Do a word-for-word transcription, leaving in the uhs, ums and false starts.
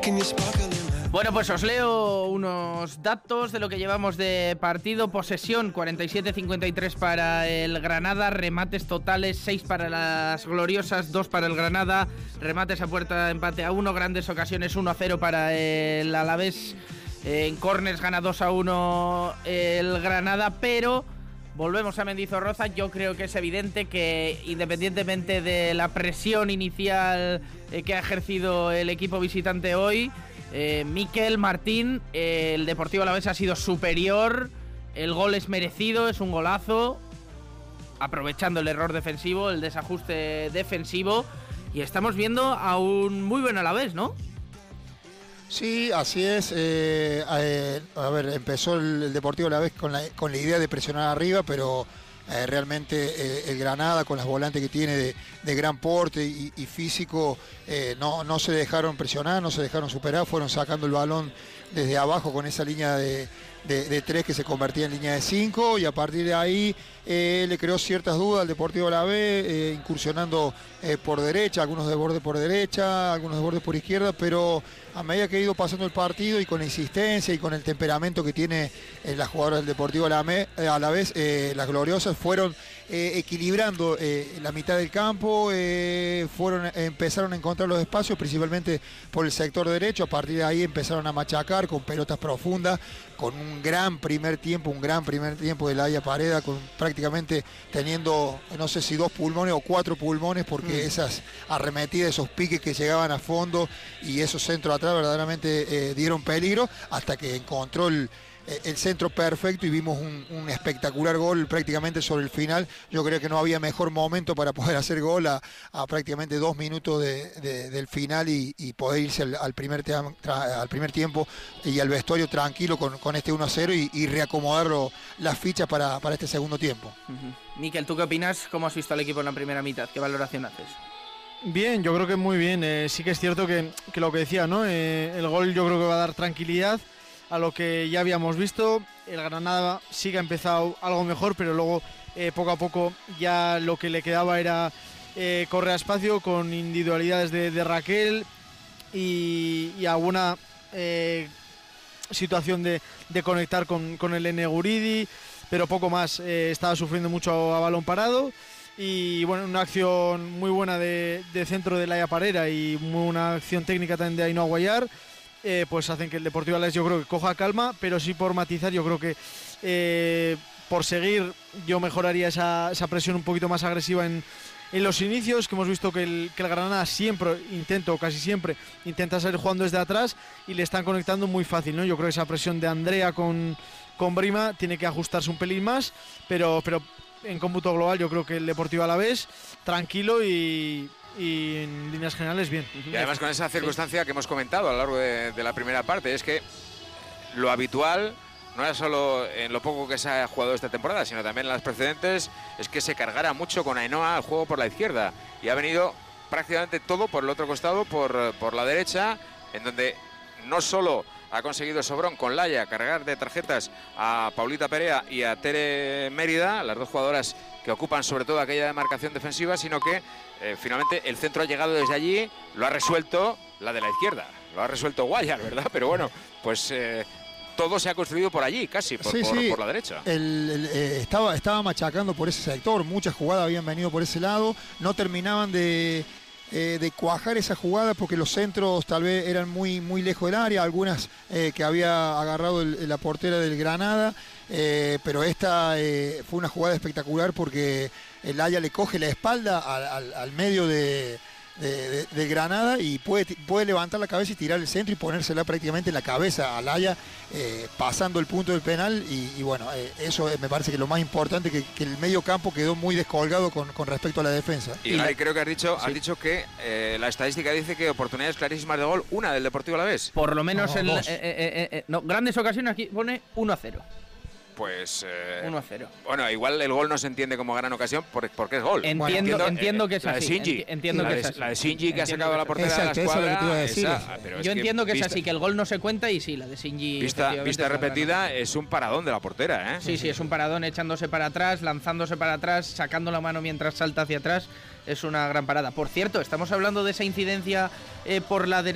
Bueno, pues os leo unos datos de lo que llevamos de partido. Posesión cuarenta y siete cincuenta y tres para el Granada, remates totales seis para las gloriosas, dos para el Granada, remates a puerta, empate a uno, grandes ocasiones uno a cero para el Alavés, en córners gana dos a uno el Granada, pero volvemos a Mendizorroza. Yo creo que es evidente que, independientemente de la presión inicial eh, que ha ejercido el equipo visitante hoy, eh, Mikel Martín, eh, el Deportivo Alavés ha sido superior. El gol es merecido, es un golazo, aprovechando el error defensivo, el desajuste defensivo, y estamos viendo a un muy buen Alavés, ¿no? Sí, así es. Eh, eh, a ver, empezó el, el Deportivo Alavés con la, con la idea de presionar arriba, pero eh, realmente eh, el Granada, con las volantes que tiene de, de gran porte y, y físico, eh, no, no se dejaron presionar, no se dejaron superar, fueron sacando el balón desde abajo con esa línea de, de, de tres que se convertía en línea de cinco, y a partir de ahí eh, le creó ciertas dudas al Deportivo Alavés, eh, incursionando eh, por derecha, algunos de borde por derecha, algunos de borde por izquierda, pero a medida que ha ido pasando el partido y con la insistencia y con el temperamento que tiene eh, las jugadoras del Deportivo Alavés, eh, las gloriosas fueron eh, equilibrando eh, la mitad del campo, eh, fueron, eh, empezaron a encontrar los espacios, principalmente por el sector derecho. A partir de ahí empezaron a machacar con pelotas profundas, con un gran primer tiempo, un gran primer tiempo de Laia Pareda, con prácticamente teniendo, no sé si dos pulmones o cuatro pulmones, porque mm. esas arremetidas, esos piques que llegaban a fondo y esos centros atrás verdaderamente eh, dieron peligro, hasta que encontró el, el centro perfecto y vimos un, un espectacular gol prácticamente sobre el final. Yo creo que no había mejor momento para poder hacer gol a, a prácticamente dos minutos de, de, del final y, y poder irse al, al, primer te, al primer tiempo y al vestuario tranquilo con, con este uno a cero y, y reacomodarlo las fichas para, para este segundo tiempo. Uh-huh. Mikel, ¿tú qué opinas? ¿Cómo has visto al equipo en la primera mitad? ¿Qué valoración haces? Bien, yo creo que muy bien. Eh, sí que es cierto que, que lo que decía, ¿no? Eh, el gol yo creo que va a dar tranquilidad a lo que ya habíamos visto. El Granada sí que ha empezado algo mejor, pero luego eh, poco a poco ya lo que le quedaba era eh, correr a espacio con individualidades de, de Raquel y, y alguna eh, situación de, de conectar con, con el Ene Guridi, pero poco más. Eh, estaba sufriendo mucho a balón parado. Y bueno, una acción muy buena de, de centro de Laia Parera y muy una acción técnica también de Ainhoa Guayar, eh, pues hacen que el Deportivo Alavés yo creo que coja calma, pero sí por matizar, yo creo que eh, por seguir yo mejoraría esa, esa presión un poquito más agresiva en, en los inicios, que hemos visto que el, que el Granada siempre intenta, o casi siempre, intenta salir jugando desde atrás y le están conectando muy fácil, ¿no? Yo creo que esa presión de Andrea con, con Brima tiene que ajustarse un pelín más, pero... pero en cómputo global yo creo que el Deportivo Alavés tranquilo y, y en líneas generales bien. Y además con esa circunstancia sí. que hemos comentado a lo largo de, de la primera parte, es que lo habitual, no era solo en lo poco que se ha jugado esta temporada, sino también en las precedentes, es que se cargara mucho con Ainhoa al juego por la izquierda, y ha venido prácticamente todo por el otro costado, por, por la derecha, en donde no solo ha conseguido Sobrón con Laia cargar de tarjetas a Paulita Perea y a Tere Mérida, las dos jugadoras que ocupan sobre todo aquella demarcación defensiva, sino que eh, finalmente el centro ha llegado desde allí, lo ha resuelto la de la izquierda, lo ha resuelto Guayar, ¿verdad? Pero bueno, pues eh, todo se ha construido por allí, casi, por, sí, por, sí. por la derecha. El, el, eh, estaba, estaba machacando por ese sector, muchas jugadas habían venido por ese lado, no terminaban de... Eh, de cuajar esa jugada porque los centros tal vez eran muy, muy lejos del área, algunas eh, que había agarrado el, la portera del Granada, eh, pero esta eh, fue una jugada espectacular porque el Laia le coge la espalda al, al, al medio de, de, de, de Granada y puede, puede levantar la cabeza y tirar el centro y ponérsela prácticamente en la cabeza a Laia, eh, pasando el punto del penal y, y bueno, eh, eso me parece que lo más importante, que, que el medio campo quedó muy descolgado con, con respecto a la defensa. Y, y la, creo que has dicho, sí. has dicho que eh, la estadística dice que oportunidades clarísimas de gol, una del Deportivo Alavés. Por lo menos no, en eh, eh, eh, no, grandes ocasiones aquí pone uno a cero. Pues eh, uno a cero. Bueno, igual el gol no se entiende como gran ocasión porque es gol. Entiendo, bueno, entiendo, entiendo que es la así. De Shinji, entiendo la que de, es así. La de Shinji que ha sacado a la portera de la escuadra. Esa, pero Yo es entiendo que, que vista, es así, que el gol no se cuenta y sí, la de Shinji. Vista, vista repetida es un paradón de la portera, ¿eh? Sí, sí, es un paradón echándose para atrás, lanzándose para atrás, sacando la mano mientras salta hacia atrás. Es una gran parada. Por cierto, estamos hablando de esa incidencia eh, por la derecha.